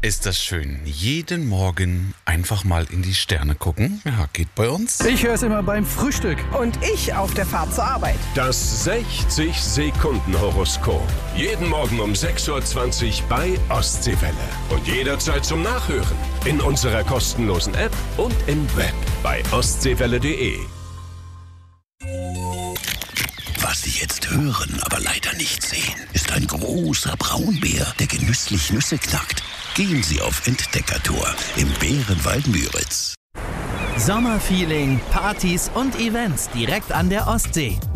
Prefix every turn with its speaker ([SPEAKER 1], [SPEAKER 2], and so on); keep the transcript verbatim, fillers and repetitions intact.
[SPEAKER 1] Ist das schön. Jeden Morgen einfach mal in die Sterne gucken. Ja, geht bei uns.
[SPEAKER 2] Ich höre es immer beim Frühstück.
[SPEAKER 3] Und ich auf der Fahrt zur Arbeit.
[SPEAKER 4] Das sechzig-Sekunden-Horoskop. Jeden Morgen um sechs Uhr zwanzig bei Ostseewelle. Und jederzeit zum Nachhören. In unserer kostenlosen App und im Web bei ostseewelle punkt de.
[SPEAKER 5] Was Sie jetzt hören, aber leider nicht sehen, ist ein großer Braunbär, der genüsslich Nüsse knackt. Gehen Sie auf Entdeckertour im Bärenwald Müritz.
[SPEAKER 6] Sommerfeeling, Partys und Events direkt an der Ostsee.